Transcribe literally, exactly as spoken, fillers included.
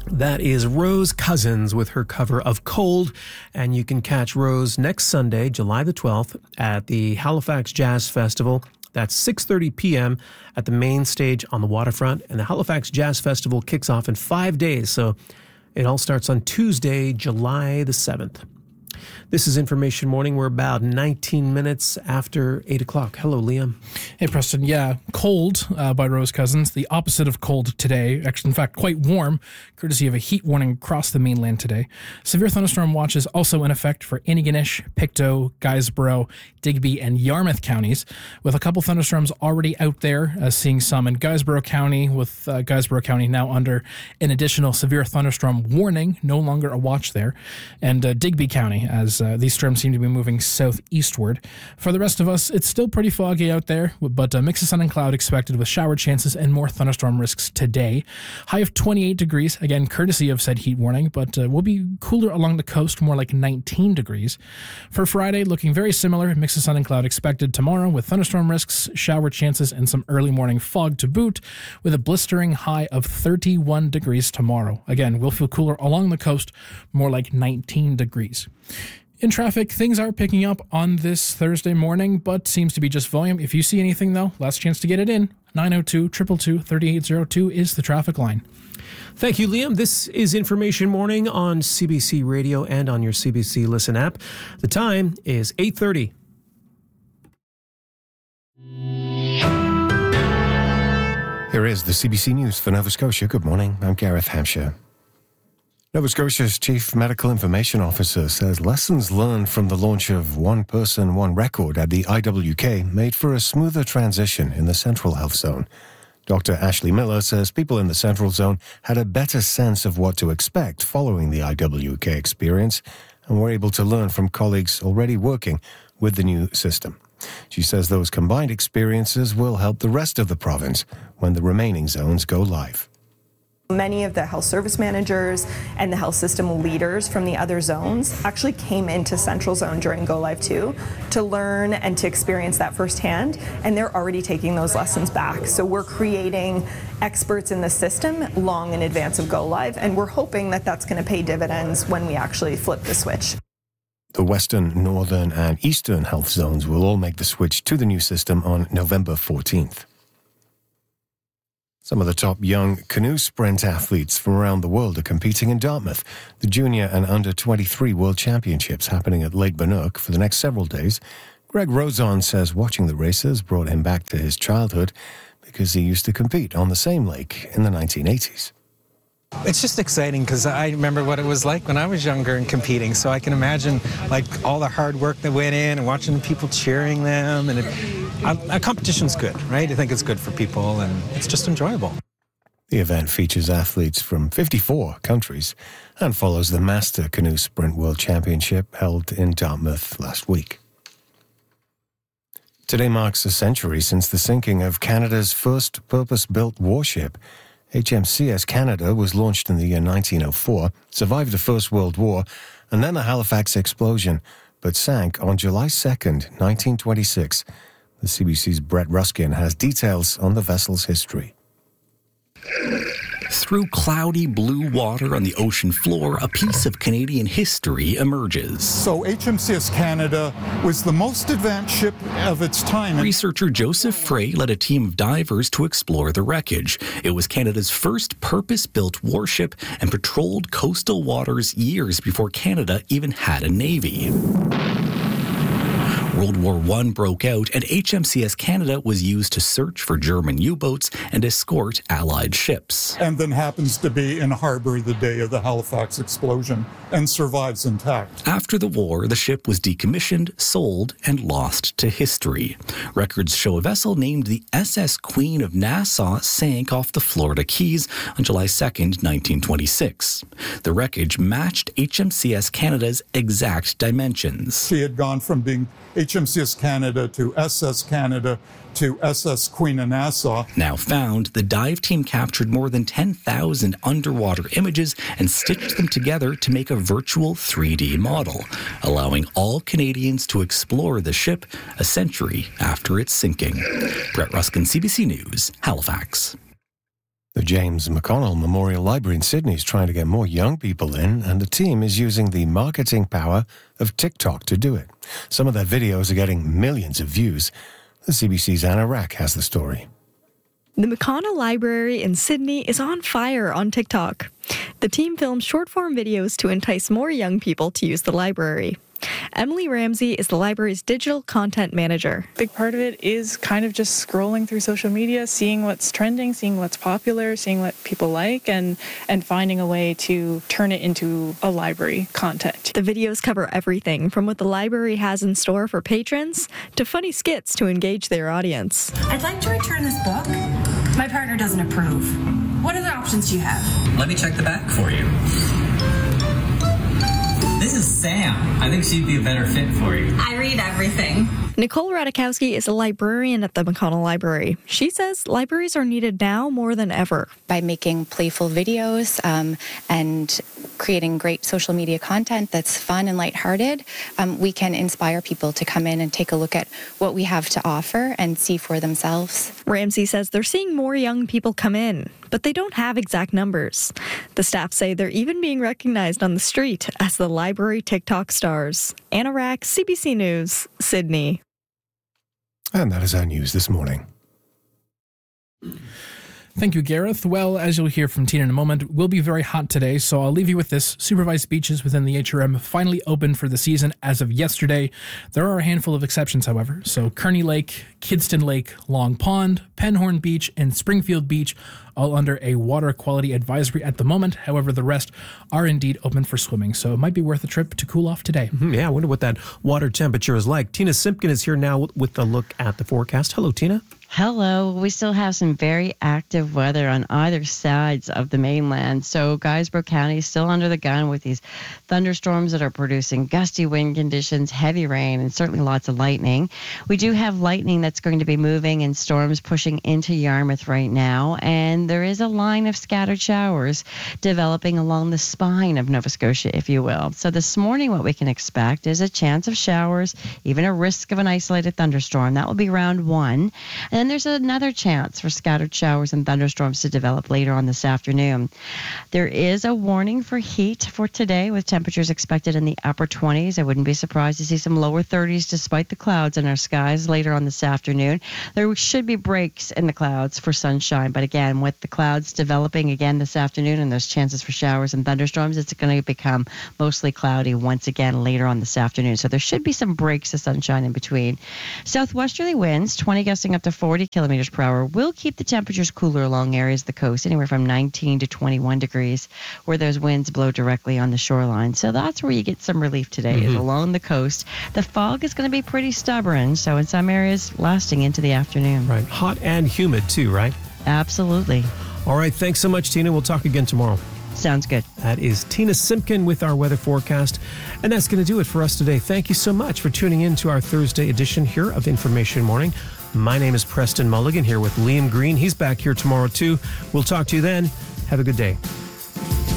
That is Rose Cousins with her cover of Cold, and you can catch Rose next Sunday, July the twelfth, at the Halifax Jazz Festival. That's six thirty p.m. at the main stage on the waterfront, and the Halifax Jazz Festival kicks off in five days, so it all starts on Tuesday, July the seventh. This is Information Morning. We're about nineteen minutes after eight o'clock. Hello, Liam. Hey, Preston. Yeah, Cold uh, by Rose Cousins. The opposite of cold today. Actually, in fact, quite warm, courtesy of a heat warning across the mainland today. Severe thunderstorm watches also in effect for Antigonish, Pictou, Guysborough, Digby, and Yarmouth counties, with a couple thunderstorms already out there, uh, seeing some in Guysborough County, with uh, Guysborough County now under an additional severe thunderstorm warning, no longer a watch there, and uh, Digby County, as uh, these storms seem to be moving southeastward. For the rest of us, it's still pretty foggy out there, but a mix of sun and cloud expected with shower chances and more thunderstorm risks today. High of twenty-eight degrees, again, courtesy of said heat warning, but uh, will be cooler along the coast, more like nineteen degrees. For Friday, looking very similar, mix of sun and cloud expected tomorrow with thunderstorm risks, shower chances, and some early morning fog to boot, with a blistering high of thirty-one degrees tomorrow. Again, we'll feel cooler along the coast, more like nineteen degrees. In traffic, things are picking up on this Thursday morning, but seems to be just volume. If you see anything, though, last chance to get it in. nine oh two, two two two, three eight oh two is the traffic line. Thank you, Liam. This is Information Morning on C B C Radio and on your C B C Listen app. The time is eight thirty. Here is the C B C News for Nova Scotia. Good morning. I'm Gareth Hampshire. Nova Scotia's Chief Medical Information Officer says lessons learned from the launch of One Person, One Record at the I W K made for a smoother transition in the Central Health Zone. Doctor Ashley Miller says people in the Central Zone had a better sense of what to expect following the I W K experience and were able to learn from colleagues already working with the new system. She says those combined experiences will help the rest of the province when the remaining zones go live. Many of the health service managers and the health system leaders from the other zones actually came into Central Zone during Go Live two to learn and to experience that firsthand, and they're already taking those lessons back. So we're creating experts in the system long in advance of Go Live, and we're hoping that that's going to pay dividends when we actually flip the switch. The Western, Northern and Eastern health zones will all make the switch to the new system on November fourteenth. Some of the top young canoe sprint athletes from around the world are competing in Dartmouth. The Junior and Under twenty-three World Championships happening at Lake Banook for the next several days. Greg Rozon says watching the races brought him back to his childhood because he used to compete on the same lake in the nineteen eighties. It's just exciting because I remember what it was like when I was younger and competing, so I can imagine like all the hard work that went in and watching the people cheering them, and it, a, a competition's good, right? I think it's good for people and it's just enjoyable. The event features athletes from fifty-four countries and follows the Master Canoe Sprint World Championship held in Dartmouth last week. Today marks a century since the sinking of Canada's first purpose-built warship. H M C S Canada was launched in the year nineteen oh four, survived the First World War, and then the Halifax explosion, but sank on July second, nineteen twenty-six. The C B C's Brett Ruskin has details on the vessel's history. Through cloudy blue water on the ocean floor, a piece of Canadian history emerges. So H M C S Canada was the most advanced ship of its time. Researcher Joseph Frey led a team of divers to explore the wreckage. It was Canada's first purpose-built warship and patrolled coastal waters years before Canada even had a navy. World War One broke out, and H M C S Canada was used to search for German U-boats and escort Allied ships. And then happens to be in harbor the day of the Halifax explosion and survives intact. After the war, the ship was decommissioned, sold, and lost to history. Records show a vessel named the S S Queen of Nassau sank off the Florida Keys on July second, nineteen twenty-six. The wreckage matched H M C S Canada's exact dimensions. She had gone from being H M C S Canada to S S Canada to S S Queen of Nassau. Now found, the dive team captured more than ten thousand underwater images and stitched them together to make a virtual three D model, allowing all Canadians to explore the ship a century after its sinking. Brett Ruskin, C B C News, Halifax. The James McConnell Memorial Library in Sydney is trying to get more young people in, and the team is using the marketing power of TikTok to do it. Some of their videos are getting millions of views. The C B C's Anna Rack has the story. The McConnell Library in Sydney is on fire on TikTok. The team films short-form videos to entice more young people to use the library. Emily Ramsey is the library's digital content manager. Big part of it is kind of just scrolling through social media, seeing what's trending, seeing what's popular, seeing what people like, and, and finding a way to turn it into a library content. The videos cover everything from what the library has in store for patrons to funny skits to engage their audience. I'd like to return this book. My partner doesn't approve. What other options do you have? Let me check the back for you. This is Sam. I think she'd be a better fit for you. I read everything. Nicole Radikowski is a librarian at the McConnell Library. She says libraries are needed now more than ever. By making playful videos um, and creating great social media content that's fun and lighthearted, um, we can inspire people to come in and take a look at what we have to offer and see for themselves. Ramsey says they're seeing more young people come in, but they don't have exact numbers. The staff say they're even being recognized on the street as the library TikTok stars. Anna Rack, C B C News, Sydney. And that is our news this morning. Thank you, Gareth. Well, as you'll hear from Tina in a moment, it will be very hot today, so I'll leave you with this. Supervised beaches within the H R M finally opened for the season as of yesterday. There are a handful of exceptions, however. So Kearney Lake, Kidston Lake, Long Pond, Penhorn Beach, and Springfield Beach, all under a water quality advisory at the moment. However, the rest are indeed open for swimming, so it might be worth a trip to cool off today. Mm-hmm. Yeah, I wonder what that water temperature is like. Tina Simpkin is here now with a look at the forecast. Hello, Tina. Hello. We still have some very active weather on either sides of the mainland. So Guysborough County is still under the gun with these thunderstorms that are producing gusty wind conditions, heavy rain, and certainly lots of lightning. We do have lightning that's going to be moving and storms pushing into Yarmouth right now. And there is a line of scattered showers developing along the spine of Nova Scotia, if you will. So this morning, what we can expect is a chance of showers, even a risk of an isolated thunderstorm. That will be round one. And then there's another chance for scattered showers and thunderstorms to develop later on this afternoon. There is a warning for heat for today with temperatures expected in the upper twenties. I wouldn't be surprised to see some lower thirties despite the clouds in our skies later on this afternoon. There should be breaks in the clouds for sunshine, but again, with the clouds developing again this afternoon and those chances for showers and thunderstorms, it's going to become mostly cloudy once again later on this afternoon. So there should be some breaks of sunshine in between. Southwesterly winds, twenty gusting up to forty kilometers per hour, will keep the temperatures cooler along areas of the coast, anywhere from nineteen to twenty-one degrees, where those winds blow directly on the shoreline. So that's where you get some relief today, mm-hmm. is along the coast. The fog is going to be pretty stubborn, so in some areas lasting into the afternoon. Right. Hot and humid too, right? Absolutely. All right. Thanks so much, Tina. We'll talk again tomorrow. Sounds good. That is Tina Simpkin with our weather forecast. And that's going to do it for us today. Thank you so much for tuning in to our Thursday edition here of Information Morning. My name is Preston Mulligan here with Liam Green. He's back here tomorrow, too. We'll talk to you then. Have a good day.